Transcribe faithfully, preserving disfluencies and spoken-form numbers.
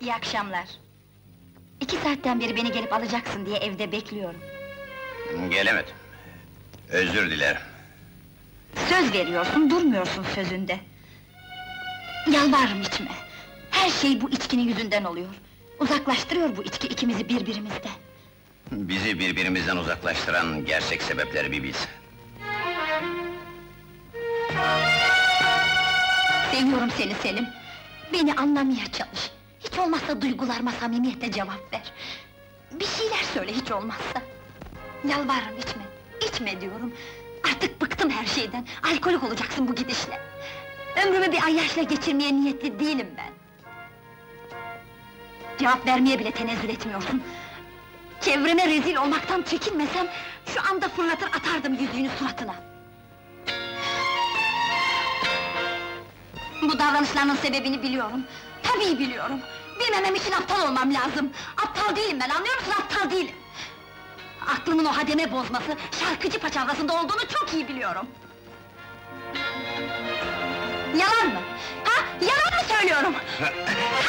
İyi akşamlar. İki saatten beri beni gelip alacaksın diye evde bekliyorum. Gelemedim. Özür dilerim. Söz veriyorsun, durmuyorsun sözünde. Yalvarırım içme. Her şey bu içkinin yüzünden oluyor. Uzaklaştırıyor bu içki ikimizi birbirimizden. Bizi birbirimizden uzaklaştıran gerçek sebepleri bir bilsen. Seviyorum seni Selim. Beni anlamaya çalış. Hiç olmazsa duygularıma samimiyetle cevap ver. Bir şeyler söyle hiç olmazsa. Yalvarırım içme, içme diyorum. Artık bıktım her şeyden, alkolik olacaksın bu gidişle. Ömrümü bir ayyaşla geçirmeye niyetli değilim ben. Cevap vermeye bile tenezzül etmiyorsun. Çevreme rezil olmaktan çekinmesem, şu anda fırlatır atardım yüzüğünü suratına. Bu davranışlarının sebebini biliyorum. Tabii biliyorum. Bilmemem için aptal olmam lazım. Aptal değilim ben, anlıyor musun? Aptal değilim. Aklımın o hademe bozması, şarkıcı paçavrasında olduğunu çok iyi biliyorum.